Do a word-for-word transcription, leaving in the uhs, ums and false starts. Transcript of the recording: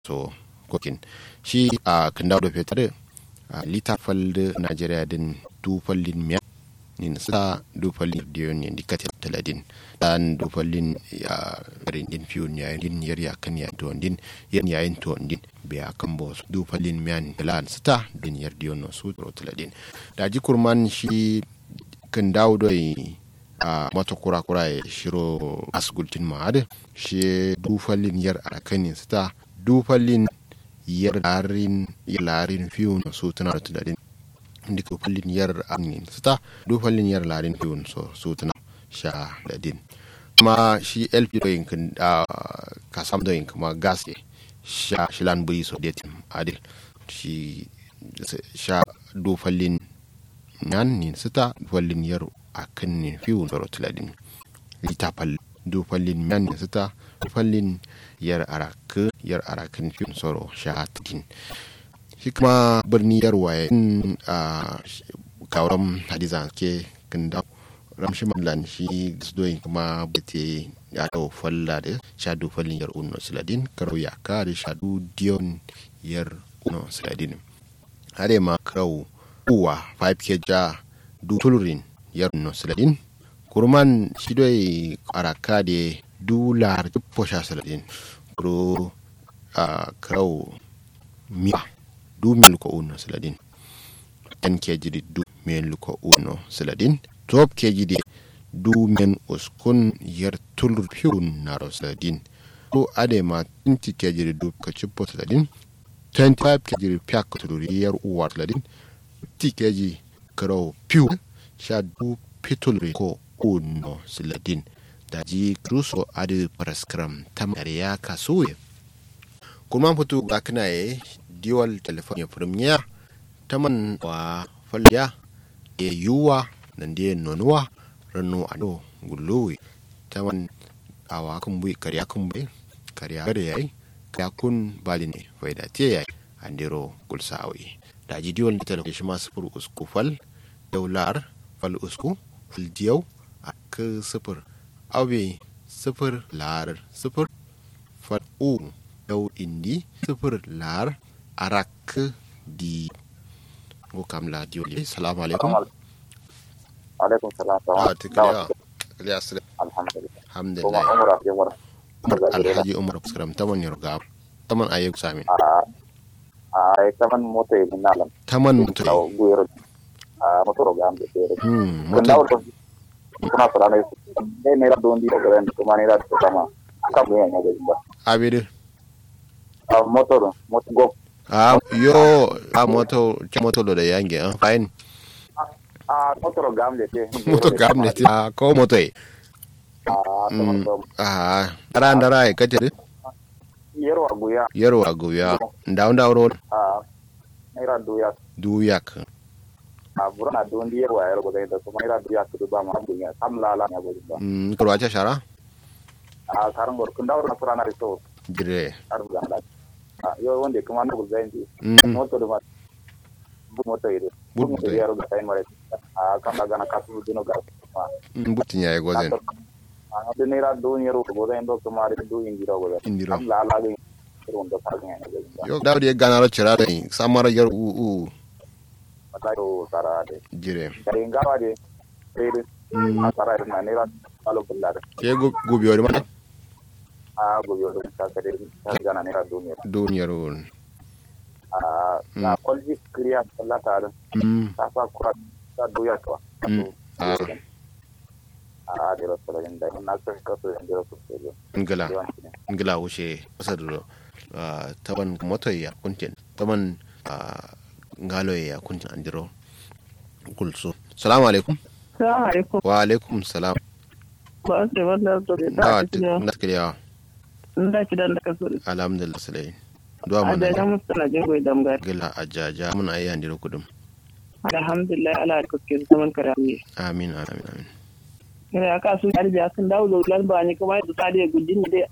so kokin shi a kan dawo da fetur a litafal da Najeriya din dufallin miya nin sa dufallin diyon ne dikati taladin dan dufallin ya rin din fiyon ya din yar ya kan ya don din yan yayin to din biya kan boss dufallin miyan lan sta din yar diyon no su taladin da ji kurman shi kan dawo da a mata kura-kura ya shiro asgultin ma'ad shi dufallin yar arakanin sta dufallin yar larin larin fiyon so tana da tudadin inda dufallin yar arnin sta dufallin yar larin fiyon so so tana sha dadin kuma shi L P doyin kan da kasam doyin kuma gas ne sha shilan buri so datin adil shi sha dufallin nan ne sta dufallin yar akan ne fiyon so tudadin litafal dufallin man ne sta dufallin yar araka yar arakan fiyon soro shahatin shi kuma birni yarwaye a kawram hadiza ke kanda ramshi mallan shi doyin kuma bate ya dawo falla da shadu fallin yar unno siladin karo ya kare shadu dion yar unno siladin hare ma karo uwa five ke ja du tulurin yar unno siladin kurman shi doyi araka de dular posha siladin kuro a karo miya du mil ko uno siladin en keji di du mil ko uno siladin top keji di du men uskun yer tulur piun naro siladin to ade ma tinti keji di du ka chipo siladin twenty-five keji di piak tulur yer uwa siladin ti keji karo piu sha du pitulur ko uno siladin daji cruso ade prescram tam ya kasuye kuma fito ga kana ye diwal telefon ya premier taman wa falya e yuwa nan de nonuwa ranu ado gulluwi taman awa kun bui kariya kun bui kariya gare yayi kaya kun baline faida te yayi andero kulsawi daji diwal telefon shi ma sifur usku fal daular fal usku fal diyaw ak sifur awe sifir lar sifir fadu dau indi sifir lar arak di ko kamla dioli assalamu alaikum alaikum salam ah tikaya kaliya asri alhamdulillah alhamdulillah umar umar umar alhaji umar skram taman yorga taman ayyuk samin ah ay taman moto e nalam taman moto guyero ah moto rogam de hmm moto kuna sarana ne ne dondi ogan kuma ne da kama kamu ya ne da abide ah moto moto go ah yo ah moto moto do da yange ah fine ah moto gamle te moto gamle te ah ko moto e ah ah ara ndara e kaje yero aguya yero aguya ndaw ndaw ro ah ira duya duyak a burana dondi yero wa yero godai da kuma ira duya kudu ba ma dunya samla la ya godai mm ko wacha shara a karan gor kun dawo na surana riso jire ar ganda a yo wonde kuma na gulzai ndi moto do ma bu moto ide bu moto yero ga tay mare a kamba gana kasu dino ga mm butinya e gozen a de nera do yero godai ndo kuma ri do indiro godai indiro samla la ga ronda parnya yo dawdi e ganaro chira dai samara yar u u matayo sarade jire kare ngawa de rede a sarade na nera alo bullade ke gubiyo de ma a goyo do ka kare ta gana nera duniya duniyar won a na kolji kriya Allah ta mm ta fa kura ta doya to ah a de rasulun da na ka ka so da rasulun ngala ngala wuce asadu taban motoya kuntin taban ngalo ya kuntin andiro kulso assalamu alaikum assalamu alaikum wa alaikum salam ba sai wannan to da na kiriya nda kidan da kaso alhamdulillah sai duwa mun da da mutuna je goyi damgar gila ajaja mun ayi andiro kudum alhamdulillah ala ka ke zaman karawi amin amin amin kira ka su arja sun dawo lan ba ni kuma da tsade gudin da